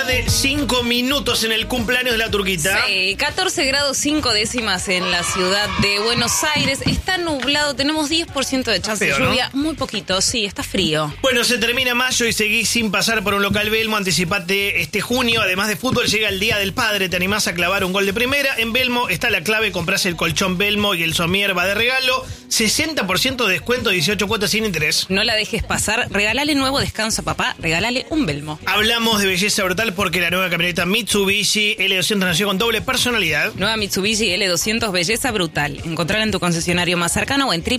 tarde, 5 minutos en el cumpleaños de la Turquita. Sí, 14 grados 5 décimas en la ciudad de Buenos Aires. Está nublado, tenemos 10% de chance de lluvia, ¿no? Muy poquito, sí, está frío. Bueno, se termina mayo y seguís sin pasar por un local Belmo. Anticipate este junio. Además de fútbol, llega el Día del Padre. ¿Te animás a clavar un gol de primera? En Belmo está la clave. Comprás el colchón Belmo y el somier va de regalo. 60% de descuento, 18 cuotas sin interés. No la dejes pasar. Regalale nuevo descanso a papá. Regalale un Belmo. Hablamos de belleza brutal porque la nueva camioneta Mitsubishi L200 nació con doble personalidad. Nueva Mitsubishi L200, belleza brutal. Encontrala en tu concesionario más cercano o en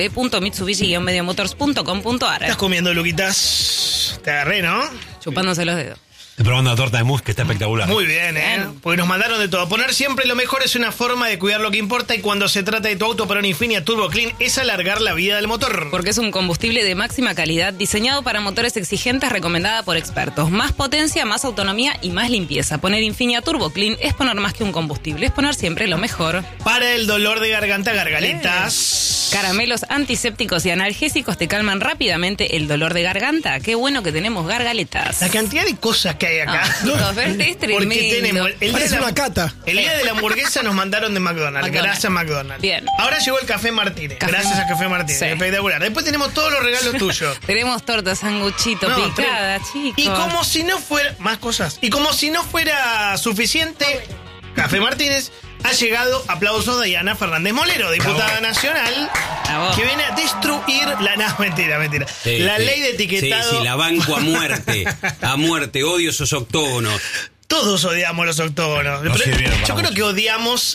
www.mitsubishi-mediomotors.com.ar. ¿Estás comiendo, Luquitas? Te agarré, ¿no? Chupándose los dedos. Estoy probando la torta de mousse que está espectacular. Muy bien, porque nos mandaron de todo. Poner siempre lo mejor es una forma de cuidar lo que importa, y cuando se trata de tu auto, para un Infinia Turbo Clean es alargar la vida del motor. Porque es un combustible de máxima calidad, diseñado para motores exigentes, recomendada por expertos. Más potencia, más autonomía y más limpieza. Poner Infinia Turbo Clean es poner más que un combustible, es poner siempre lo mejor. Para el dolor de garganta, Gargaletas. Caramelos antisépticos y analgésicos te calman rápidamente el dolor de garganta. Qué bueno que tenemos Gargaletas. La cantidad de cosas que hay acá. Chicos, es tremendo. Porque tenemos parece una cata. El día de la hamburguesa nos mandaron de McDonald's. Gracias, McDonald's. Bien. Ahora llegó el Café Martínez. Gracias a Café Martínez. Sí. Espectacular. Después tenemos todos los regalos tuyos. Tenemos torta, sanguchito, picada, chicos. Y como si no fuera... Más cosas. Y como si no fuera suficiente, Café Martínez ha llegado, aplausos, Diana Fernández Molero, diputada nacional, que viene a destruir la... No, mentira. Sí, la ley de etiquetado... Sí, la banco a muerte. A muerte, odio esos octógonos. Todos odiamos los octógonos. No sirvieron Yo para creo que odiamos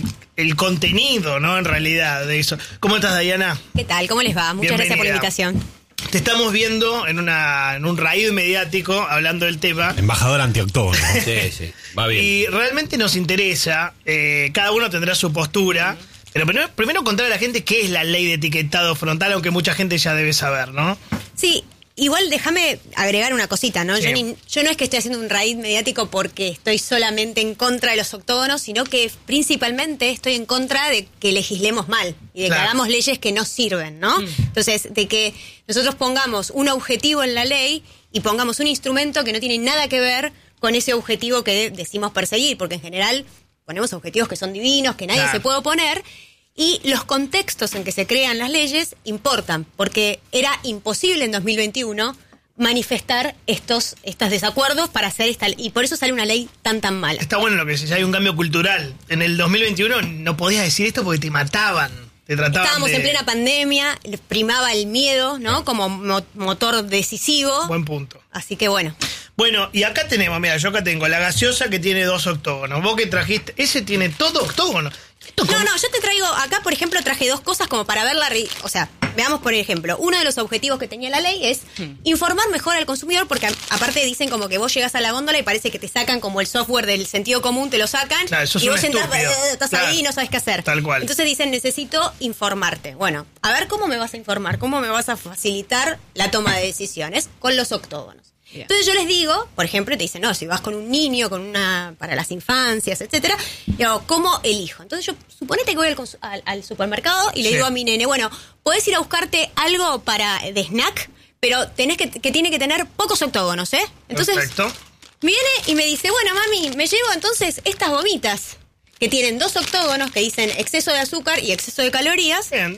el contenido, ¿no? En realidad, de eso. ¿Cómo estás, Diana? ¿Qué tal? ¿Cómo les va? Muchas gracias por la invitación. Te estamos viendo en un raído mediático hablando del tema. Embajador antioctógono. Sí, va bien. Y realmente nos interesa, cada uno tendrá su postura, pero primero contar a la gente qué es la ley de etiquetado frontal, aunque mucha gente ya debe saber, ¿no? Sí, igual déjame agregar una cosita, ¿no? Sí. Yo no es que esté haciendo un raíz mediático porque estoy solamente en contra de los octógonos, sino que principalmente estoy en contra de que legislemos mal y de que hagamos leyes que no sirven, ¿no? Entonces, de que nosotros pongamos un objetivo en la ley y pongamos un instrumento que no tiene nada que ver con ese objetivo que decimos perseguir, porque en general ponemos objetivos que son divinos, que nadie se puede oponer. Y los contextos en que se crean las leyes importan, porque era imposible en 2021 manifestar estos desacuerdos para hacer esta ley, y por eso sale una ley tan mala. Está bueno lo que decís, hay un cambio cultural. En el 2021 no podías decir esto porque te mataban, te trataban Estábamos en plena pandemia, primaba el miedo, ¿no? Como motor decisivo. Buen punto. Así que bueno. Bueno, y acá tenemos, mira, yo acá tengo la gaseosa que tiene 2 octógonos. Vos que trajiste, ese tiene todo octógono. No, yo te traigo, acá por ejemplo traje 2 cosas como para ver o sea, veamos por ejemplo, uno de los objetivos que tenía la ley es informar mejor al consumidor, porque aparte dicen como que vos llegás a la góndola y parece que te sacan como el software del sentido común, te lo sacan, claro, y vos estás ahí y no sabes qué hacer. Tal cual. Entonces dicen, necesito informarte. Bueno, a ver cómo me vas a informar, cómo me vas a facilitar la toma de decisiones con los octógonos. Entonces yo les digo, por ejemplo, te dicen, no, si vas con un niño, para las infancias, etcétera, digo, ¿cómo elijo? Entonces yo, suponete que voy al supermercado y le digo a mi nene, bueno, podés ir a buscarte algo de snack, pero que tiene que tener pocos octógonos, ¿eh? Entonces, perfecto. Viene y me dice, bueno, mami, me llevo entonces estas gomitas, que tienen 2 octógonos, que dicen exceso de azúcar y exceso de calorías. Bien.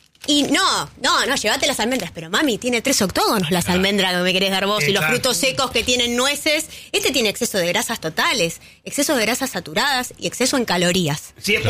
Y no, llévate las almendras. Pero mami, tiene 3 octógonos las almendras que me querés dar vos. Y los frutos secos que tienen nueces. Este tiene exceso de grasas totales, exceso de grasas saturadas y exceso en calorías. Sí,